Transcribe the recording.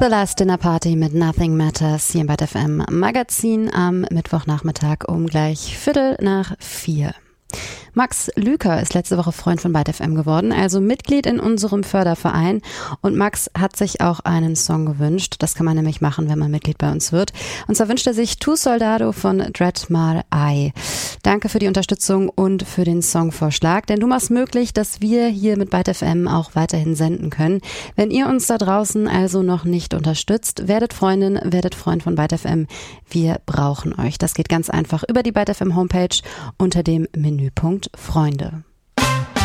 The Last Dinner Party mit Nothing Matters hier im BITE FM Magazin am Mittwochnachmittag um gleich 3:45. Max Lüker ist letzte Woche Freund von BITE FM geworden, also Mitglied in unserem Förderverein. Und Max hat sich auch einen Song gewünscht. Das kann man nämlich machen, wenn man Mitglied bei uns wird. Und zwar wünscht er sich Tu Soldado von Dread Mar Eye. Danke für die Unterstützung und für den Songvorschlag, denn du machst möglich, dass wir hier mit BITE FM auch weiterhin senden können. Wenn ihr uns da draußen also noch nicht unterstützt, werdet Freundin, werdet Freund von BITE FM. Wir brauchen euch. Das geht ganz einfach über die BITE FM Homepage unter dem Menüpunkt Freunde.